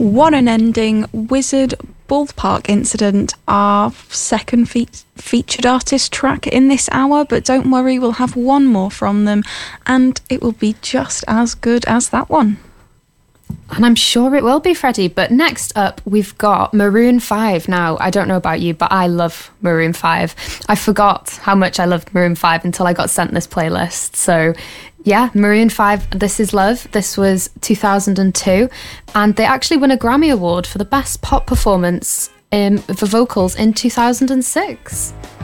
What an ending. Wizard Ballpark Incident, our second featured artist track in this hour, but don't worry, we'll have one more from them and it will be just as good as that one. And I'm sure it will be, Freddie. But next up, we've got Maroon 5. Now, I don't know about you, but I love Maroon 5. I forgot how much I loved Maroon 5 until I got sent this playlist. So, yeah, Maroon 5, This Is Love. This was 2002. And they actually won a Grammy Award for the Best Pop Performance for vocals in 2006.